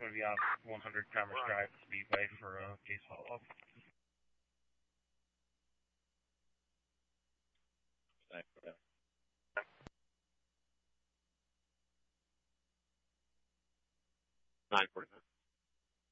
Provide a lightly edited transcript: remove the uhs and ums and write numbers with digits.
going to be on 100 Commerce Drive Speedway for a case follow-up. Okay. 9:49.